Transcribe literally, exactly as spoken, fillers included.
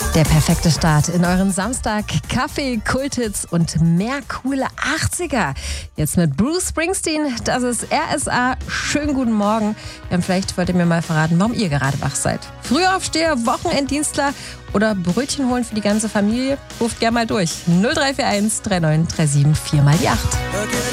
Der perfekte Start in euren Samstag. Kaffee, Kulthits und mehr coole achtziger. Jetzt mit Bruce Springsteen, das ist R S A. Schönen guten Morgen. Ja, vielleicht wollt ihr mir mal verraten, warum ihr gerade wach seid. Frühaufsteher, Wochenenddienstler oder Brötchen holen für die ganze Familie? Ruft gerne mal durch. null drei vier eins drei neun drei sieben vier mal die acht.